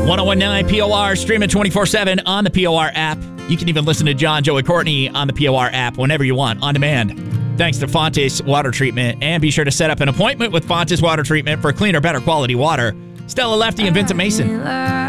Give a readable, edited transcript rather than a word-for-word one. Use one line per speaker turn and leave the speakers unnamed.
1019 POR, streaming 24/7 on the POR app. You can even listen to John, Joey, Courtney on the POR app whenever you want, on demand. Thanks to Fontes Water Treatment. And be sure to set up an appointment with Fontes Water Treatment for cleaner, better quality water. Stella Lefty and Vincent Mason.